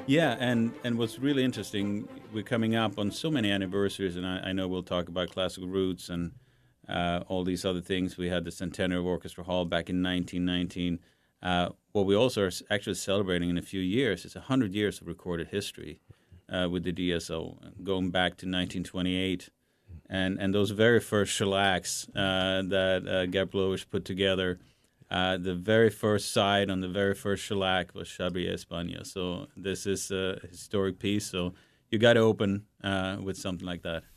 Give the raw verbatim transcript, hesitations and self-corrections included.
Yeah, and and what's really interesting, we're coming up on so many anniversaries, and I, I know we'll talk about classical roots and uh, all these other things. We had the centenary of Orchestra Hall back in nineteen nineteen. Uh, what we also are s- actually celebrating in a few years is one hundred years of recorded history uh, with the D S O, going back to nineteen twenty-eight. And, and those very first shellacs uh, that uh, Gablovic put together, uh, the very first side on the very first shellac was Xavier España. So this is a historic piece. So you got to open uh, with something like that.